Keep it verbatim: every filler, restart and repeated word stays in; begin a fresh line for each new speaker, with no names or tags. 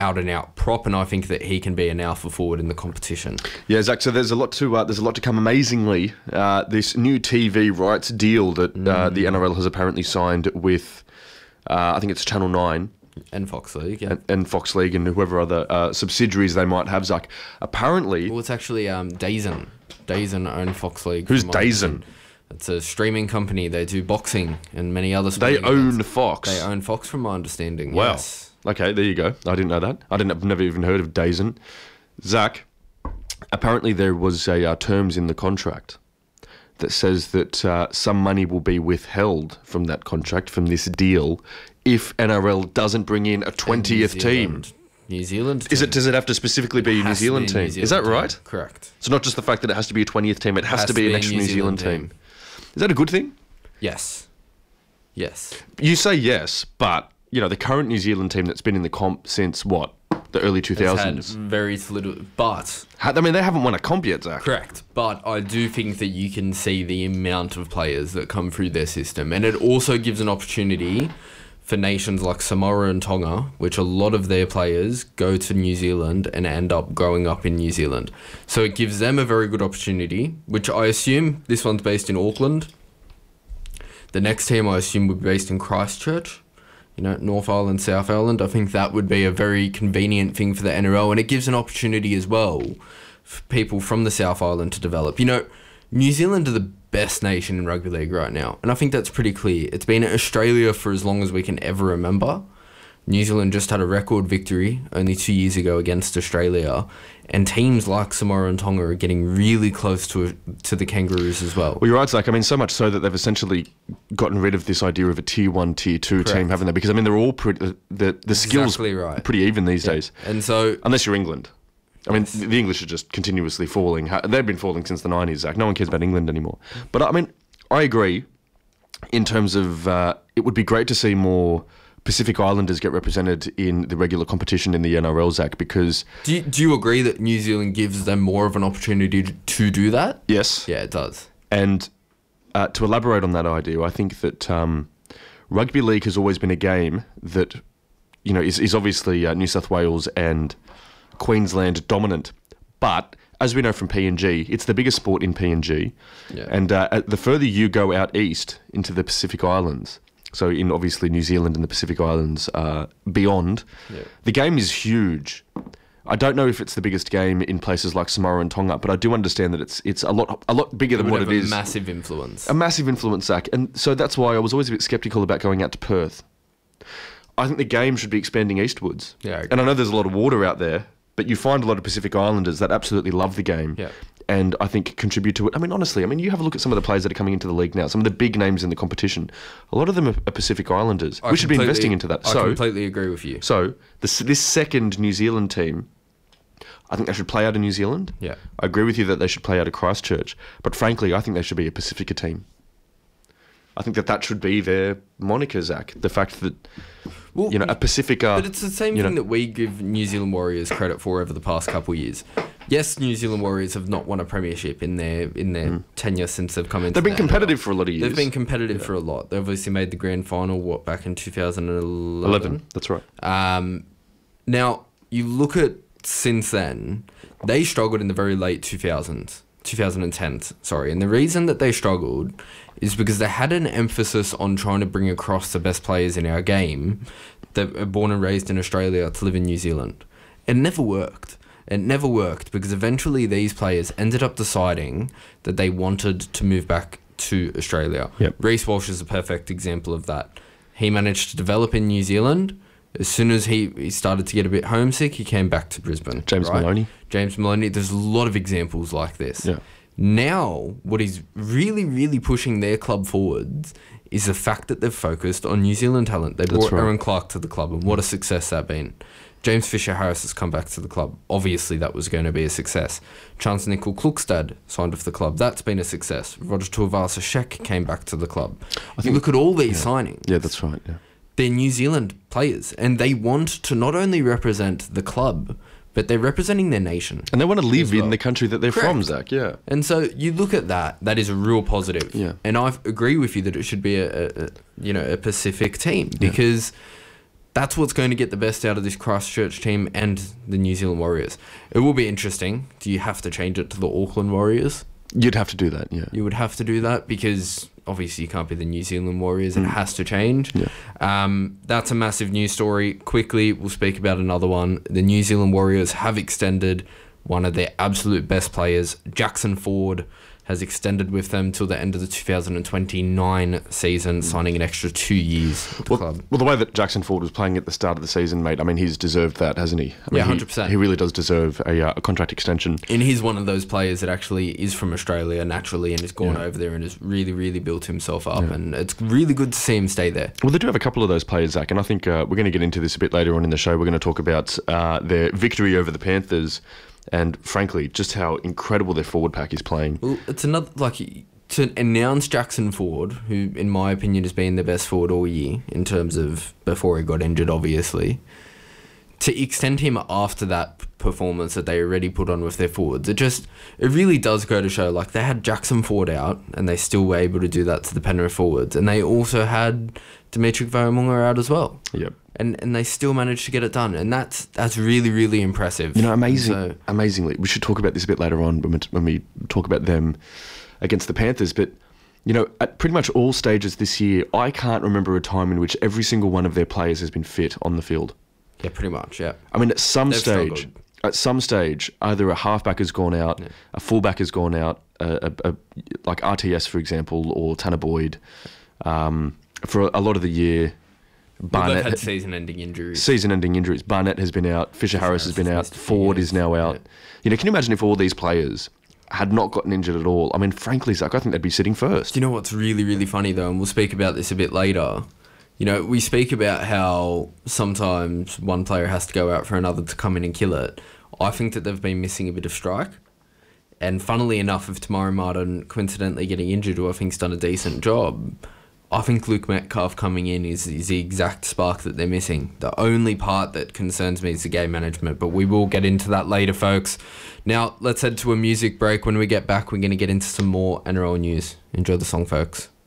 out and out prop, and I think that he can be an alpha forward in the competition.
Yeah, Zach. So there's a lot to uh, there's a lot to come. Amazingly, uh, this new T V rights deal that uh, the N R L has apparently signed with, uh, I think it's Channel Nine.
And Fox League, yeah.
And, and Fox League and whoever other uh, subsidiaries they might have, Zach. Apparently...
Well, it's actually um, DAZN. DAZN own Fox League.
Who's DAZN?
It's a streaming company. They do boxing and many other
They
sporting
own
events.
Fox?
They own Fox, from my understanding,
Wow.
yes.
Okay, there you go. I didn't know that. I didn't. I've never even heard of DAZN. Zach, apparently there was a uh, terms in the contract that says that uh, some money will be withheld from that contract, from this deal, if N R L doesn't bring in a twentieth team.
New Zealand team.
Is it? Does it have to specifically be a New Zealand team? Is that right?
Correct.
So not just the fact that it has to be a twentieth team, it has, to be an extra New Zealand team. Is that a good thing?
Yes. Yes.
You say yes, but, you know, the current New Zealand team that's been in the comp since, what, the early two thousands?
It's had very little, but...
I mean, they haven't won a comp yet, Zach.
Correct. But I do think that you can see the amount of players that come through their system. And it also gives an opportunity for nations like Samoa and Tonga, which a lot of their players go to New Zealand and end up growing up in New Zealand. So it gives them a very good opportunity, which I assume this one's based in Auckland. The next team I assume would be based in Christchurch. You know, North Island, South Island. I think that would be a very convenient thing for the N R L, and it gives an opportunity as well for people from the South Island to develop. You know, New Zealand are the best nation in rugby league right now, and I think that's pretty clear. It's been Australia for as long as we can ever remember. New Zealand just had a record victory only two years ago against Australia, and teams like Samoa and Tonga are getting really close to to the Kangaroos as well.
Well, you're right, Zach. I mean, so much so that they've essentially gotten rid of this idea of a tier one, tier two
Correct.
team, haven't they? Because I mean, they're all pretty the the, the skills
Exactly right.
pretty even these
Yeah.
days.
And so,
Unless you're England. I mean,
Yes.
the English are just continuously falling. Ha- They've been falling since the nineties, Zach. No one cares about England anymore. But I mean, I agree in terms of uh, it would be great to see more Pacific Islanders get represented in the regular competition in the N R L, Zach, because...
do you, do you agree that New Zealand gives them more of an opportunity to, to do that?
Yes.
Yeah, it does.
And uh, to elaborate on that idea, I think that um, rugby league has always been a game that, you know, is, is obviously uh, New South Wales and Queensland dominant. But as we know from P N G, it's the biggest sport in P N G.
Yeah.
And uh, the further you go out east into the Pacific Islands, so in obviously New Zealand and the Pacific Islands uh, beyond,
Yeah.
the game is huge. I don't know if it's the biggest game in places like Samoa and Tonga, but I do understand that it's it's a lot a lot bigger
It
than
would
what
have
it
a
is.
massive influence.
A massive influence, Zach. And so that's why I was always a bit sceptical about going out to Perth. I think the game should be expanding eastwards.
Yeah, I agree.
And I know there's a lot of water out there, but you find a lot of Pacific Islanders that absolutely love the game.
Yeah.
And I think contribute to it. I mean, honestly, I mean, you have a look at some of the players that are coming into the league now, some of the big names in the competition. A lot of them are, are Pacific Islanders.
I
we should be
completely-
investing into that.
I
so,
completely agree with you.
so this, this second New Zealand team, I think they should play out of New Zealand.
Yeah.
I agree with you that they should play out of Christchurch. But frankly, I think they should be a Pacifica team. I think that that should be their moniker, Zach. The fact that,
Well,
you know, a Pacifica...
But it's the same
you
thing
know-
that we give New Zealand Warriors credit for over the past couple of years. Yes, New Zealand Warriors have not won a premiership in their in their tenure since they've come into.
They've been
the N R L.
competitive for a lot of years.
They've been competitive for a lot. They obviously made the grand final, what, back in two thousand eleven?
eleven, that's right.
Um, now, you look at since then, they struggled in the very late two thousands, twenty tens, sorry. And the reason that they struggled is because they had an emphasis on trying to bring across the best players in our game that are born and raised in Australia to live in New Zealand. It never worked. It never worked because eventually these players ended up deciding that they wanted to move back to Australia.
Yep.
Reece Walsh is a perfect example of that. He managed to develop in New Zealand. As soon as he, he started to get a bit homesick, he came back to Brisbane.
James
right?
Maloney.
James Maloney. There's a lot of examples like this.
Yeah.
Now, what is really, really pushing their club forwards is the fact that they've focused on New Zealand talent. They
That's
brought
right.
Aaron Clark to the club, and what a success that been. James Fisher-Harris has come back to the club. Obviously, that was going to be a success. Chance Nickel Klukstad signed with the club. That's been a success. Roger Tuivasa-Sheck came back to the club. I think, look at all these signings.
Yeah, that's right, yeah.
They're New Zealand players, and they want to not only represent the club, but they're representing their nation.
And they want to live
As well.
in the country that they're
Correct.
from, Zach, yeah.
And so you look at that, that is a real positive.
Yeah.
And I agree with you that it should be a, a, a you know, a Pacific team because that's what's going to get the best out of this Christchurch team and the New Zealand Warriors. It will be interesting. Do you have to change it to the Auckland Warriors?
You'd have to do that, yeah.
You would have to do that because obviously you can't be the New Zealand Warriors. It mm. has to change.
Yeah.
Um, that's a massive news story. Quickly, we'll speak about another one. The New Zealand Warriors have extended one of their absolute best players, Jackson Ford, has extended with them till the end of the two thousand twenty-nine season, signing an extra two years with the
well,
club.
Well, the way that Jackson Ford was playing at the start of the season, mate, I mean, he's deserved that, hasn't he? I mean,
yeah, one hundred percent.
He, he really does deserve a, uh, a contract extension.
And he's one of those players that actually is from Australia naturally and has gone
yeah.
over there and has really, really built himself up.
Yeah.
And it's really good to see him stay there.
Well, they do have a couple of those players, Zach, and I think uh, we're going to get into this a bit later on in the show. We're going to talk about uh, their victory over the Panthers and, frankly, just how incredible their forward pack is playing.
Well, it's another, like, to announce Jackson Ford, who, in my opinion, has been the best forward all year in terms of before he got injured, obviously, to extend him after that performance that they already put on with their forwards, it just, it really does go to show, like, they had Jackson Ford out, and they still were able to do that to the Penrith forwards, and they also had Dimitri Vaimunga out as well.
Yep.
And and they still managed to get it done, and that's that's really, really impressive.
You know, amazing.
So,
amazingly, we should talk about this a bit later on when we, when we talk about them against the Panthers, but, you know, at pretty much all stages this year, I can't remember a time in which every single one of their players has been fit on the field.
yeah, pretty much, yeah.
I mean, at some
They've
stage,
struggled.
at some stage, either a halfback has gone out,
Yeah.
a fullback has gone out, a, a, a, like R T S, for example, or Tanner Boyd. Um, for a lot of the year,
Well,
Barnett
they've had season-ending injuries.
season-ending injuries. Barnett has been out. Fisher Harris has been out.
missed a few
Ford
years.
is now out.
Yeah.
You know, can you imagine if all these players had not gotten injured at all? I mean, frankly, Zach, I think they'd be sitting first.
Do you know what's really, really funny, though, and we'll speak about this a bit later? You know, we speak about how sometimes one player has to go out for another to come in and kill it. I think that they've been missing a bit of strike. And funnily enough, if Tamari Martin coincidentally getting injured, who I think's done a decent job, I think Luke Metcalf coming in is, is the exact spark that they're missing. The only part that concerns me is the game management, but we will get into that later, folks. Now, let's head to a music break. When we get back, we're going to get into some more N R L news. Enjoy the song, folks.